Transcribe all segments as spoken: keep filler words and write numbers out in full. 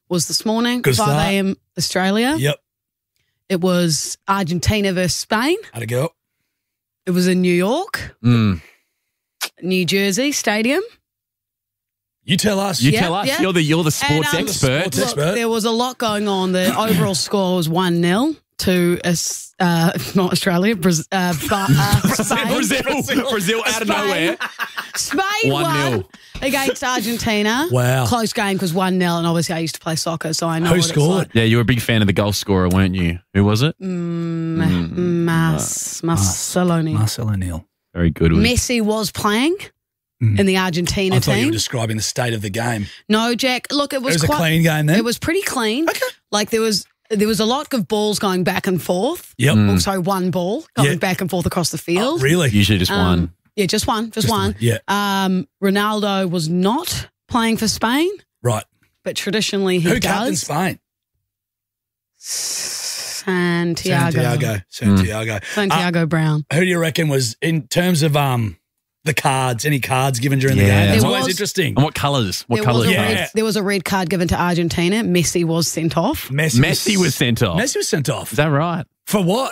was this morning, Good start. five a.m. Australia. Yep. It was Argentina versus Spain. How'd it go? It was in New York, Mm. New Jersey Stadium. You tell us. You Yeah, tell us. yeah. You're the you're the And, sports um, expert. Sports Look, expert. there was a lot going on. The overall score was one nil to us, uh, not Australia, Braz- uh, but, uh, Spain. Brazil, Brazil out of Spain. nowhere. Spain one won nil. against Argentina. Wow. Close game because one nil, and obviously I used to play soccer, so I know Who what scored? it's like. Yeah, you were a big fan of the goal scorer, weren't you? Who was it? Mm, Mas, Marceloni. Marcel O'Neill. Very good. Was Messi was playing in the Argentina I thought you team. were describing the state of the game. No, Jack. Look, it It was, was a quite, clean game then? It was pretty clean. Okay. Like there was there was a lot of balls going back and forth. Yep. Oh, sorry, one ball going Yeah. back and forth across the Oh, field. really? usually just Um, one. Yeah, just one, just, Just one. one, yeah. Um, Ronaldo was not playing for Spain, Right. but traditionally he Who does. captained Spain? Santiago. Santiago. Santiago. Santiago Brown. Uh, who do you reckon was, in terms of um the cards, any cards given during the Yeah. game? It's There always was- interesting. And what colours? What There colours? was, a Yeah. red, there was a red card given to Argentina. Messi was sent off. Messi, Messi was sent off. Messi was sent off. Is that right? For what?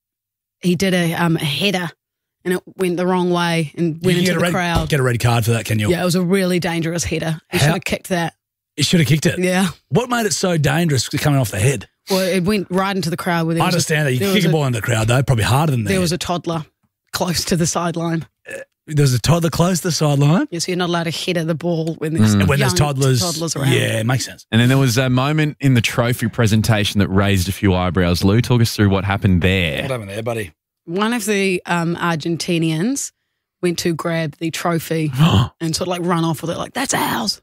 He did a, um, a header and it went the wrong way and went You into get a the red, crowd. Get a red card for that, can you? Yeah, it was a really dangerous header. He How- should have kicked that. You should have kicked it. Yeah. What made it so dangerous coming off the head? Well, it went right into the crowd. Where there I was understand a, that. You there kick was a a- ball into the crowd, though, probably harder than that. There was a toddler close to the sideline. There was a toddler close to the sideline. Yeah, so you're not allowed to header the ball when there's And when there's young toddlers, toddlers around. yeah, it makes sense. And then there was a moment in the trophy presentation that raised a few eyebrows. Lou, talk us through what happened there. What happened there, buddy? One of the um, Argentinians went to grab the trophy and sort of like run off with it, like, that's ours.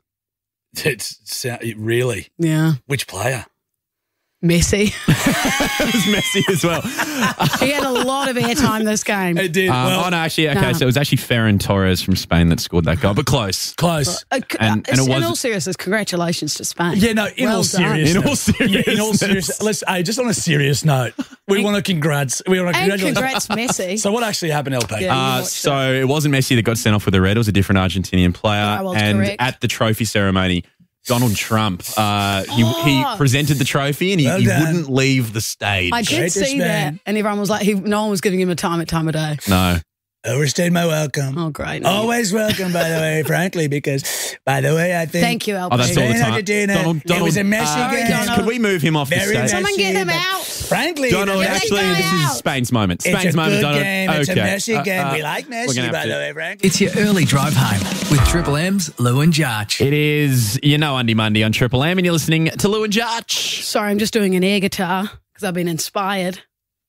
It's it really. Yeah. Which player? Messi. It was messy as well. He had a lot of airtime this game. It did. Um, well, oh, no, actually, okay, no. so it was actually Ferran Torres from Spain that scored that goal, but close. close. Uh, c- And- uh, and it in was- all seriousness, congratulations to Spain. Yeah, no, in Well all done. seriousness. In all seriousness. Yeah, in all seriousness. Let's, hey, just on a serious note, we want to congrats. We want to And congratulate. congrats, Messi. So what actually happened, L P? Yeah. Uh, watched so it wasn't Messi that got sent off with the red. It was a different Argentinian player. Yeah, well, and correct. at the trophy ceremony, Donald Trump, uh, he, he Oh. presented the trophy and he, Well he done. wouldn't leave the stage. I did Greatest see man. that, and everyone was like, he, no one was giving him a time at time of day. No. Overstayed my welcome. Oh, great. Always welcome, by the way, frankly, because, by the way, I think. Thank you, L P. Oh, that's all the Spain, time. Argentina, Donald, it was a Donald, messy uh, game. could- Could we move him off the Very stage? messy, Someone get him but out. Frankly, Donald, Get that actually, guy this is out. Spain's moment. it's Spain's a moment, good Donald. game. It's okay. a messy Uh, game. uh, we like we're gonna Messi, have by to- the way, frankly. It's your early drive home with Triple M's Lou and Jarch. It is, you know, Undy Monday on Triple M, and you're listening to Lou and Jarch. Sorry, I'm just doing an air guitar because I've been inspired.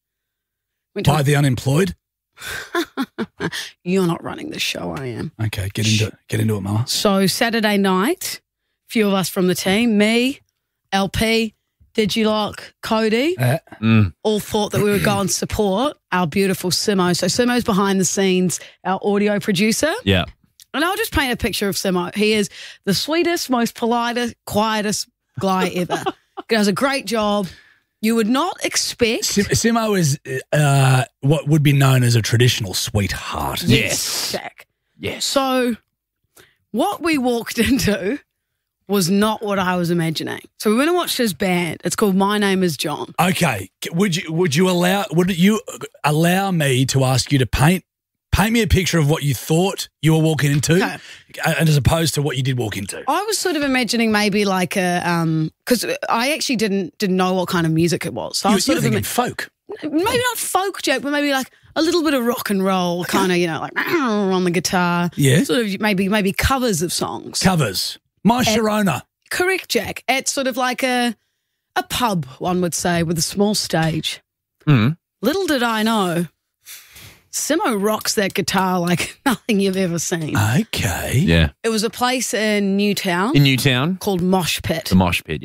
Went to- By the unemployed? You're not running the show, I am. Okay, get into it. Get into it, Mama. So Saturday night, a few of us from the team, me, L P, Digilock, Cody, Uh, Mm. all thought that we would go and support our beautiful Simo. So Simo's behind the scenes, our audio producer. Yeah. And I'll just paint a picture of Simo. He is the sweetest, most politest, quietest guy ever. He does a great job. You would not expect. Sim- Simo is uh, what would be known as a traditional sweetheart. Yes. Jack. Yes. So what we walked into was not what I was imagining. So we went and watched his band. It's called My Name is John. Okay, would you would you allow would you allow me to ask you to paint paint me a picture of what you thought you were walking into, Okay. and as opposed to what you did walk into? I was sort of imagining maybe like a um because I actually didn't didn't know what kind of music it was. So I You, was sort you're of thinking ima- folk. maybe not folk, Jack, but maybe like a little bit of rock and roll, kind of, you know, like on the guitar. Yeah. Sort of maybe maybe covers of songs. Covers. My Sharona. Correct, Jack. It's sort of like a a pub, one would say, with a small stage. Mm. Little did I know, Simo rocks that guitar like nothing you've ever seen. Okay. Yeah. It was a place in Newtown In Newtown, called Mosh Pit. the mosh pit,